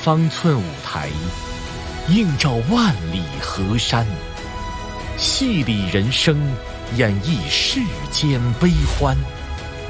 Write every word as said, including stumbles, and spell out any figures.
方寸舞台，映照万里河山，戏理人生，演绎世间悲欢。